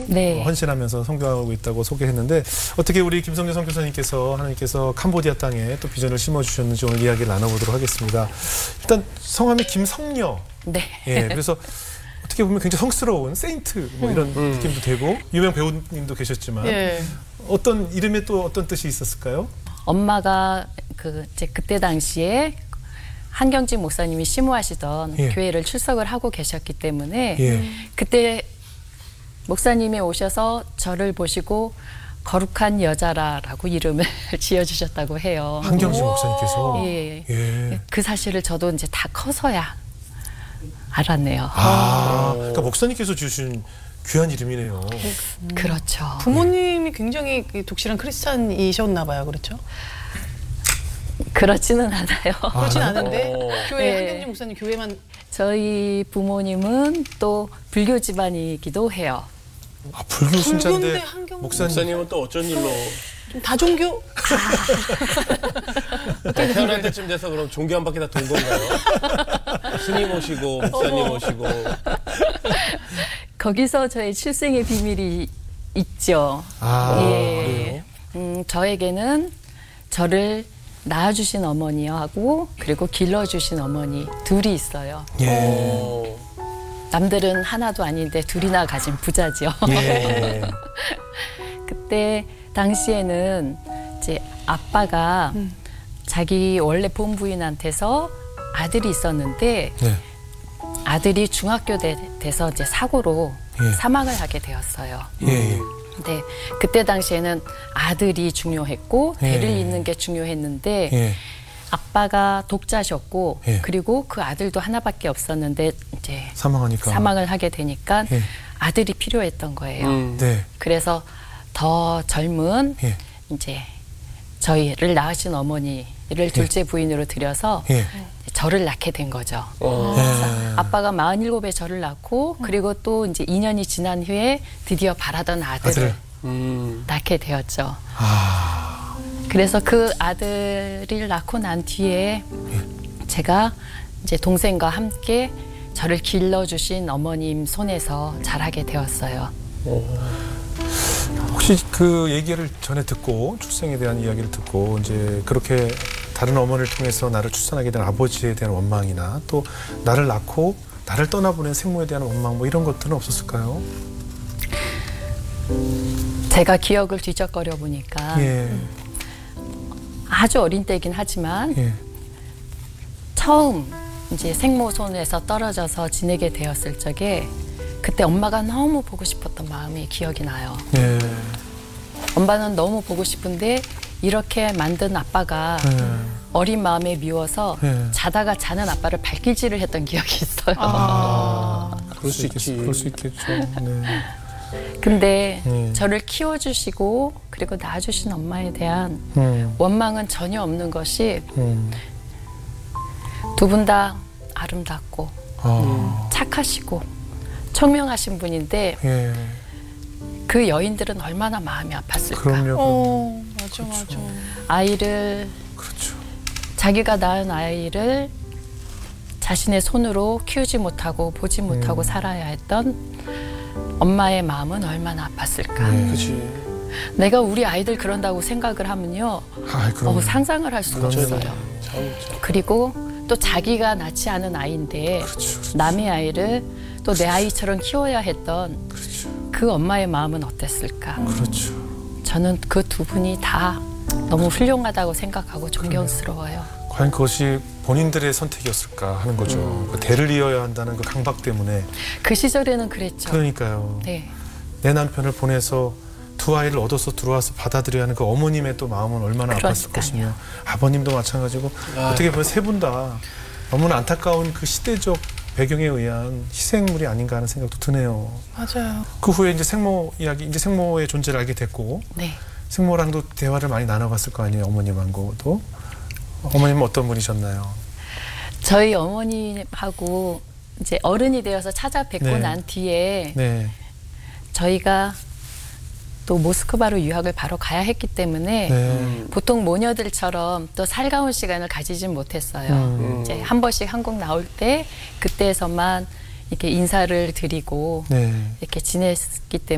네. 헌신하면서 선교하고 있다고 소개했는데 어떻게 우리 김성재 선교사님께서 하나님께서 캄보디아 땅에 또 비전을 심어주셨는지 오늘 이야기를 나눠보도록 하겠습니다. 일단 성함이 김성녀. 네. 예, 그래서 어떻게 보면 굉장히 성스러운 세인트 뭐 이런 느낌도 되고 유명 배우님도 계셨지만 예. 어떤 이름에 또 어떤 뜻이 있었을까요? 엄마가 그때 당시에 한경직 목사님이 심호하시던 예. 교회를 출석을 하고 계셨기 때문에 예. 그때 목사님이 오셔서 저를 보시고 거룩한 여자라라고 이름을 지어주셨다고 해요. 한경식 목사님께서. 예. 예. 그 사실을 저도 이제 다 커서야 알았네요. 그러니까 목사님께서 주신 귀한 이름이네요. 그렇죠. 부모님이 굉장히 독실한 크리스찬이셨나 봐요. 그렇죠? 그렇지는 않아요. 그렇진 않은데 교회 네. 한경진 목사님 교회만 저희 부모님은 또 불교 집안이기도 해요. 아, 불교 신자인데 불교인데 한경 목사님은 또 어쩐 일로 좀 다종교? 태어날 때쯤 돼서 그럼 종교 한 바퀴 다 돈 건가요? 스님 오시고 목사님 오시고. 거기서 저의 출생의 비밀이 있죠. 예. 저에게는 저를 낳아주신 어머니하고 그리고 길러주신 어머니 둘이 있어요. 예. 남들은 하나도 아닌데 둘이나 가진 부자죠. 예. 그때 당시에는 이제 아빠가 자기 원래 본부인한테서 아들이 있었는데 네. 아들이 중학교 돼서 이제 사고로 예. 사망을 하게 되었어요. 예. 근데 그때 당시에는 아들이 중요했고 예. 대를 잇는 게 중요했는데 예. 아빠가 독자셨고 예. 그리고 그 아들도 하나밖에 없었는데 이제 사망하니까. 사망을 하게 되니까 예. 아들이 필요했던 거예요. 네. 그래서 더 젊은 예. 이제 저희를 낳으신 어머니를 둘째 부인으로 들여서 예. 저를 낳게 된 거죠. 예. 아빠가 47에 저를 낳고 그리고 또 이제 2년이 지난 후에 드디어 바라던 아들을 낳게 되었죠. 그래서 그 아들을 낳고 난 뒤에 제가 이제 동생과 함께 저를 길러주신 어머님 손에서 자라게 되었어요. 혹시 그 얘기를 전에 듣고 출생에 대한 이야기를 듣고 이제 그렇게 다른 어머니를 통해서 나를 출산하게 된 아버지에 대한 원망이나 또 나를 낳고 나를 떠나보낸 생모에 대한 원망 뭐 이런 것들은 없었을까요? 제가 기억을 뒤적거려 보니까 예. 아주 어린 때긴 하지만 예. 처음 이제 생모 손에서 떨어져서 지내게 되었을 적에 그때 엄마가 너무 보고 싶었던 마음이 기억이 나요. 예. 엄마는 너무 보고 싶은데 이렇게 만든 아빠가 어린 마음에 미워서 자다가 자는 아빠를 발길질을 했던 기억이 있어요. 그럴 수 있겠죠. 그럴 수 있겠죠. 네. 근데 저를 키워주시고 그리고 낳아주신 엄마에 대한 원망은 전혀 없는 것이 두 분 다 아름답고 착하시고 청명하신 분인데 예. 그 여인들은 얼마나 마음이 아팠을까. 그럼요. 맞아, 맞아. 아이를 그렇죠. 자기가 낳은 아이를 자신의 손으로 키우지 못하고 보지 못하고 살아야 했던 엄마의 마음은 얼마나 아팠을까. 그렇지. 내가 우리 아이들 그런다고 생각을 하면요. 그럼. 상상을 할 수가 없어요. 그리고 또 자기가 낳지 않은 아이인데 남의 아이를 또 내 아이처럼 키워야 했던 그 엄마의 마음은 어땠을까. 그렇죠. 저는 그 두 분이 다 너무 훌륭하다고 생각하고 존경스러워요. 과연 그것이 본인들의 선택이었을까 하는 거죠. 그 대를 이어야 한다는 그 강박 때문에. 그 시절에는 그랬죠. 그러니까요. 네. 내 남편을 보내서 두 아이를 얻어서 들어와서 받아들여야 하는 그 어머님의 또 마음은 얼마나 아팠을 그러니까요. 것이며 아버님도 마찬가지고 어떻게 보면 세 분 다 너무나 안타까운 그 시대적 배경에 의한 희생물이 아닌가 하는 생각도 드네요. 맞아요. 그 후에 이제 생모 이야기, 이제 생모의 존재를 알게 됐고 네. 생모랑도 대화를 많이 나눠봤을 거 아니에요, 어머님하고도. 어머님은 어떤 분이셨나요? 저희 어머님하고 이제 어른이 되어서 찾아뵙고 네. 난 뒤에 네. 저희가 또 모스크바로 유학을 바로 가야 했기 때문에 네. 보통 모녀들처럼 또 살가운 시간을 가지진 못했어요. 이제 한 번씩 한국 나올 때 그때에서만 이렇게 인사를 드리고 네. 이렇게 지냈기 때문에